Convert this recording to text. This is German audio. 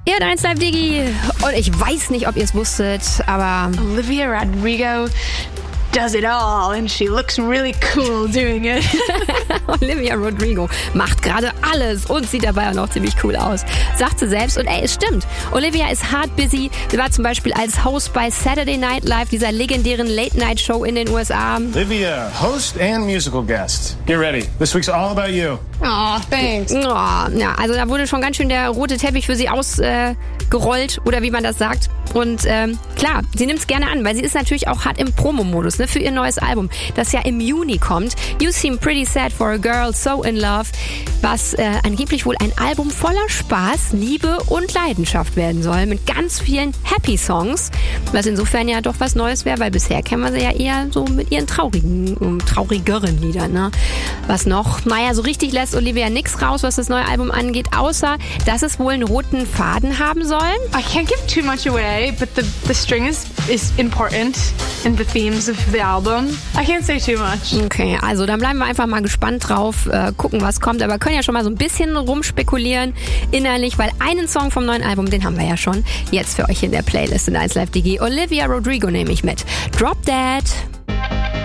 Ihr hört 1 Live Digi und ich weiß nicht, ob ihr es wusstet, aber Olivia Rodrigo does it all and she looks really cool doing it. Olivia Rodrigo macht gerade alles und sieht dabei auch noch ziemlich cool aus. Sagt sie selbst und es stimmt. Olivia ist hard busy. Sie war zum Beispiel als Host bei Saturday Night Live, dieser legendären Late-Night-Show in den USA. Olivia, host and musical guest. Get ready. This week's all about you. Aw, thanks. Oh, ja, also da wurde schon ganz schön der rote Teppich für sie ausgerollt oder wie man das sagt. Und klar, sie nimmt es gerne an, weil sie ist natürlich auch hart im Promo-Modus, ne, für ihr neues Album, das ja im Juni kommt. You Seem Pretty Sad for a Girl, So in Love, was angeblich wohl ein Album voller Spaß, Liebe und Leidenschaft werden soll, mit ganz vielen Happy-Songs, was insofern ja doch was Neues wäre, weil bisher kennen wir sie ja eher so mit ihren traurigeren Liedern. Ne? Was noch? Naja, so richtig lässt Olivia nix raus, was das neue Album angeht, außer, dass es wohl einen roten Faden haben soll. I can't give too much away, but the string is important in the themes of the album. I can't say too much. Okay, also dann bleiben wir einfach mal gespannt drauf, gucken, was kommt. Aber können ja schon mal so ein bisschen rumspekulieren innerlich, weil einen Song vom neuen Album, den haben wir ja schon jetzt für euch in der Playlist in 1 Live Digi. Olivia Rodrigo nehme ich mit. Drop Dead.